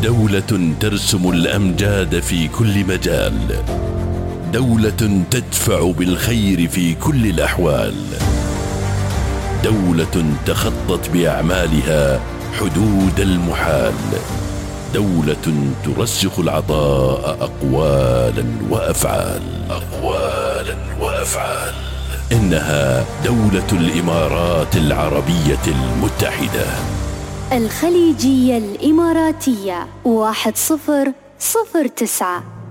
دولة ترسم الأمجاد في كل مجال، دولة تدفع بالخير في كل الأحوال، دولة تخطت بأعمالها حدود المحال، دولة ترسخ العطاء أقوالا وأفعال. إنها دولة الإمارات العربية المتحدة. الخليجية الإماراتية 1009.